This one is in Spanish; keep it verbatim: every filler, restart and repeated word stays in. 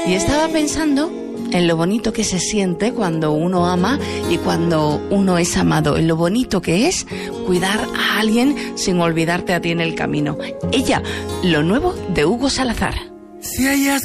Y estaba pensando en lo bonito que se siente cuando uno ama y cuando uno es amado, en lo bonito que es cuidar a alguien sin olvidarte a ti en el camino. Ella, lo nuevo de Hugo Salazar. Si ellas